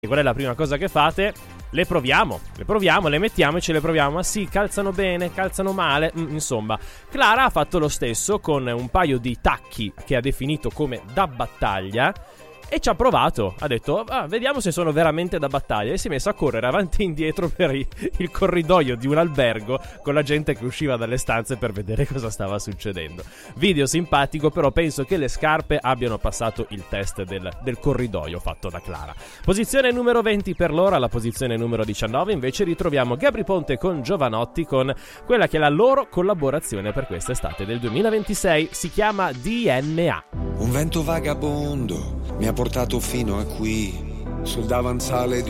qual è la prima cosa che fate? Le proviamo, le mettiamo e ce le proviamo. Ma sì, calzano bene, calzano male, insomma. Clara ha fatto lo stesso con un paio di tacchi che ha definito come da battaglia e ci ha provato, ha detto vediamo se sono veramente da battaglia, e si è messa a correre avanti e indietro per il corridoio di un albergo con la gente che usciva dalle stanze per vedere cosa stava succedendo. Video simpatico, però penso che le scarpe abbiano passato il test del corridoio fatto da Clara. Posizione numero 20 per l'ora. Alla posizione numero 19 invece ritroviamo Gabry Ponte con Giovanotti, con quella che è la loro collaborazione per quest'estate del 2026, si chiama DNA. Un vento vagabondo mi ha portato fino a qui, sul davanzale di